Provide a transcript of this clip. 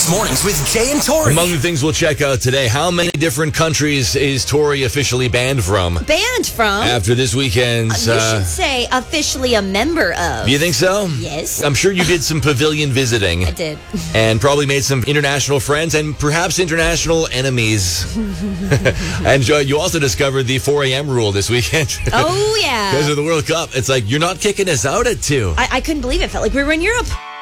Mix Mornings with Jay and Tori. Among the things we'll check out today, how many different countries is Tori officially banned from? Banned from? After this weekend's... You should say officially a member of. You think so? Yes. I'm sure you did some pavilion visiting. I did. And probably made some international friends and perhaps international enemies. And you also discovered the 4 a.m. rule this weekend. Oh, yeah. Because of the World Cup. It's like, you're not kicking us out at 2. I couldn't believe it. Felt like we were in Europe.